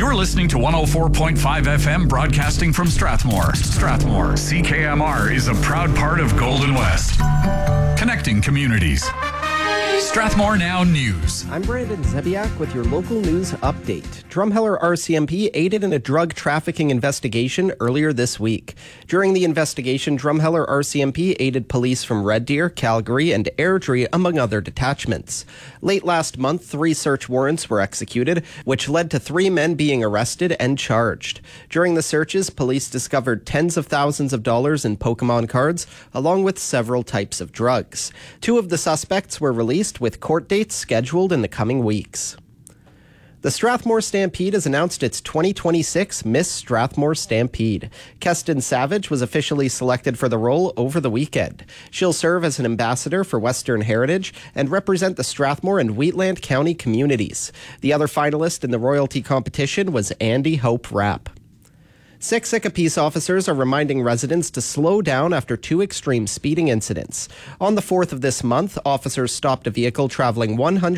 You're listening to 104.5 FM broadcasting from Strathmore. Strathmore, CKMR is a proud part of Golden West. Connecting communities. Strathmore Now News. I'm Brandon Zebiak with your local news update. Drumheller RCMP aided in a drug trafficking investigation earlier this week. During the investigation, Drumheller RCMP aided police from Red Deer, Calgary, and Airdrie, among other detachments. Late last month, 3 search warrants were executed, which led to 3 men being arrested and charged. During the searches, police discovered tens of thousands of dollars in Pokemon cards, along with several types of drugs. 2 of the suspects were released, with court dates scheduled in the coming weeks. The Strathmore Stampede has announced its 2026 Miss Strathmore Stampede. Keston Savage was officially selected for the role over the weekend. She'll serve as an ambassador for Western Heritage and represent the Strathmore and Wheatland County communities. The other finalist in the royalty competition was Andy Hope Rapp. Siksika peace officers are reminding residents to slow down after 2 extreme speeding incidents. On the 4th of this month, officers stopped a vehicle traveling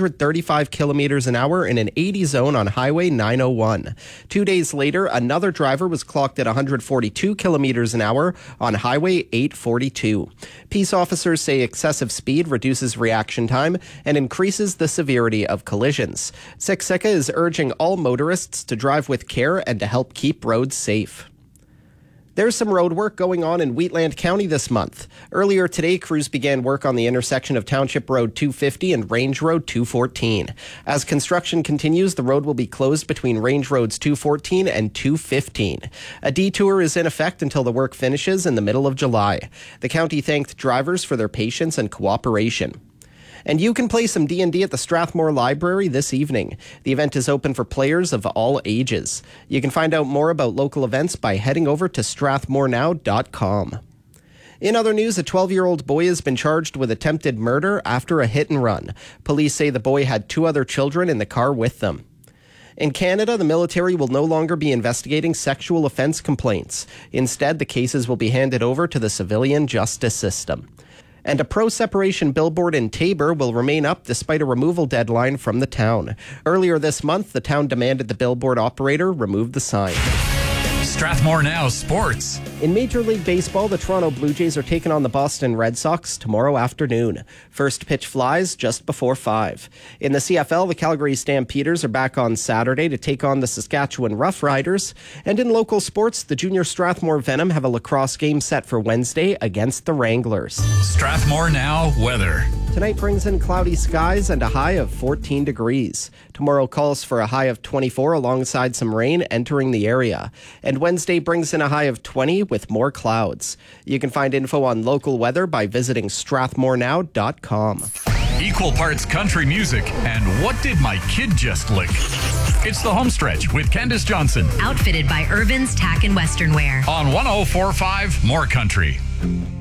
135 kilometers an hour in an 80 zone on Highway 901. 2 days later, another driver was clocked at 142 kilometers an hour on Highway 842. Peace officers say excessive speed reduces reaction time and increases the severity of collisions. Siksika is urging all motorists to drive with care and to help keep roads safe. There's some road work going on in Wheatland County this month. Earlier today, crews began work on the intersection of Township Road 250 and Range Road 214. As construction continues, the road will be closed between Range Roads 214 and 215. A detour is in effect until the work finishes in the middle of July. The county thanked drivers for their patience and cooperation. And you can play some D&D at the Strathmore Library this evening. The event is open for players of all ages. You can find out more about local events by heading over to strathmorenow.com. In other news, a 12-year-old boy has been charged with attempted murder after a hit and run. Police say the boy had 2 other children in the car with them. In Canada, the military will no longer be investigating sexual offense complaints. Instead, the cases will be handed over to the civilian justice system. And a pro-separation billboard in Taber will remain up despite a removal deadline from the town. Earlier this month, the town demanded the billboard operator remove the sign. Strathmore Now Sports. In Major League Baseball, the Toronto Blue Jays are taking on the Boston Red Sox tomorrow afternoon. First pitch flies just before 5. In the CFL, the Calgary Stampeders are back on Saturday to take on the Saskatchewan Roughriders. And in local sports, the Junior Strathmore Venom have a lacrosse game set for Wednesday against the Wranglers. Strathmore Now weather. Tonight brings in cloudy skies and a high of 14 degrees. Tomorrow calls for a high of 24 alongside some rain entering the area. And Wednesday brings in a high of 20 with more clouds. You can find info on local weather by visiting strathmorenow.com. Equal parts country music and what did my kid just lick? It's the home stretch with Candace Johnson. Outfitted by Irvin's Tack and Western Wear. On 104.5 More Country.